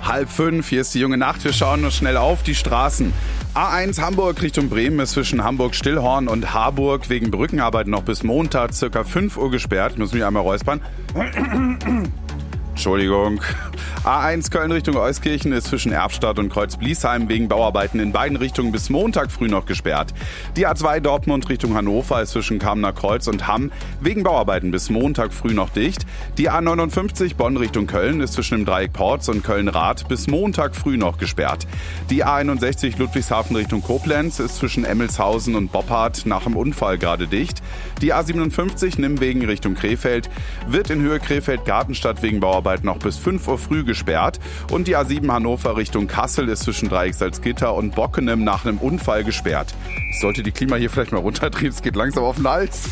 4:30, hier ist die junge Nacht. Wir schauen nur schnell auf die Straßen. A1 Hamburg Richtung Bremen ist zwischen Hamburg-Stillhorn und Harburg wegen Brückenarbeiten noch bis Montag circa 5 Uhr gesperrt. Ich muss mich einmal räuspern. Entschuldigung. A1 Köln Richtung Euskirchen ist zwischen Erftstadt und Kreuz-Bliesheim wegen Bauarbeiten in beiden Richtungen bis Montag früh noch gesperrt. Die A2 Dortmund Richtung Hannover ist zwischen Kamener Kreuz und Hamm wegen Bauarbeiten bis Montag früh noch dicht. Die A59 Bonn Richtung Köln ist zwischen dem Dreieck Porz und Köln-Rath bis Montag früh noch gesperrt. Die A61 Ludwigshafen Richtung Koblenz ist zwischen Emmelshausen und Boppard nach dem Unfall gerade dicht. Die A57 Nimwegen Richtung Krefeld wird in Höhe Krefeld-Gartenstadt wegen Bauarbeiten noch bis 5 Uhr früh gesperrt. Und die A7 Hannover Richtung Kassel ist zwischen Dreieck Salzgitter und Bockenem nach einem Unfall gesperrt. Ich sollte die Klima hier vielleicht mal runterdrehen, es geht langsam auf den Hals.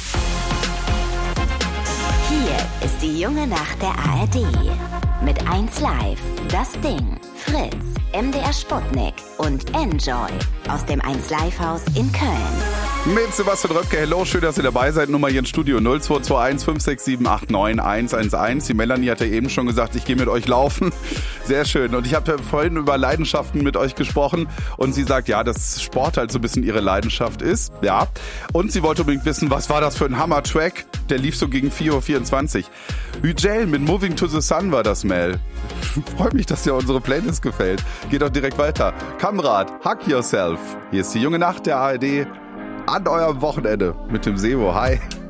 Hier ist die junge Nacht der ARD. Mit 1Live, Das Ding, Fritz, MDR Sputnik und Enjoy aus dem 1Live-Haus in Köln. Mit Sebastian Röpke, hello, schön, dass ihr dabei seid. Nummer hier ins Studio 0221 56789 111. Die Melanie hat ja eben schon gesagt, ich gehe mit euch laufen. Sehr schön. Und ich habe ja vorhin über Leidenschaften mit euch gesprochen und sie sagt, ja, dass Sport halt so ein bisschen ihre Leidenschaft ist. Ja. Und sie wollte unbedingt wissen, was war das für ein Hammer-Track? Der lief so gegen 4:24 Uhr. Hügel mit Moving to the Sun war das, Mel. Freut mich, dass dir unsere Playlist gefällt. Geht doch direkt weiter. Kamrat, Hug Yourself. Hier ist die junge Nacht der ARD. An eurem Wochenende mit dem Sebo. Hi.